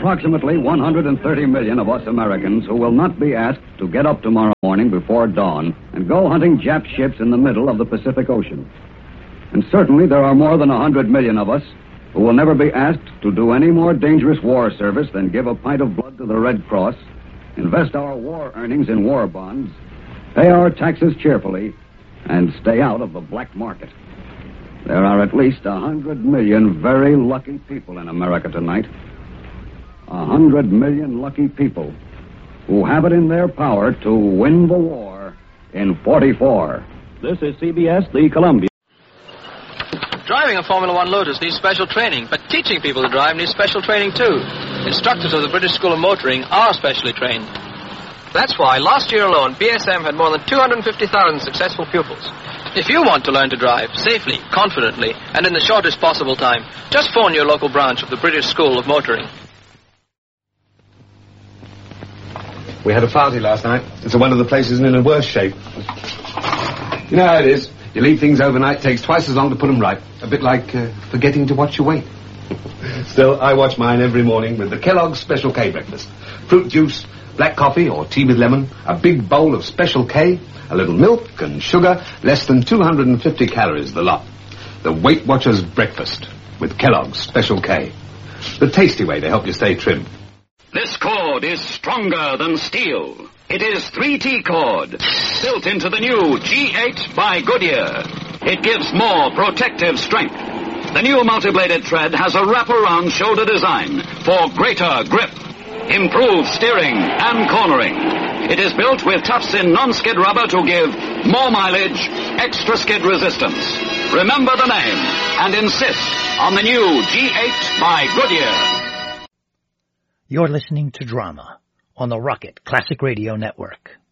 approximately 130 million of us Americans who will not be asked to get up tomorrow morning before dawn and go hunting Jap ships in the middle of the Pacific Ocean. And certainly there are more than 100 million of us who will never be asked to do any more dangerous war service than give a pint of blood to the Red Cross, invest our war earnings in war bonds, pay our taxes cheerfully, and stay out of the black market. There are at least 100 million very lucky people in America tonight. 100 million lucky people who have it in their power to win the war in 44. This is CBS, the Columbia. Driving a Formula One Lotus needs special training, but teaching people to drive needs special training too. Instructors of the British School of Motoring are specially trained. That's why last year alone, BSM had more than 250,000 successful pupils. If you want to learn to drive safely, confidently, and in the shortest possible time, just phone your local branch of the British School of Motoring. We had a party last night. It's one of the places in a worse shape. You know how it is. You leave things overnight, it takes twice as long to put them right. A bit like forgetting to watch your weight. Still, I watch mine every morning with the Kellogg's Special K breakfast. Fruit juice, black coffee or tea with lemon, a big bowl of Special K, a little milk and sugar, less than 250 calories the lot. The Weight Watchers breakfast with Kellogg's Special K. The tasty way to help you stay trim. This cord is stronger than steel. It is 3T cord, built into the new G8 by Goodyear. It gives more protective strength. The new multi-bladed thread has a wraparound shoulder design for greater grip, improved steering and cornering. It is built with tufts-in non-skid rubber to give more mileage, extra skid resistance. Remember the name and insist on the new G8 by Goodyear. You're listening to Drama on the Rocket Classic Radio Network.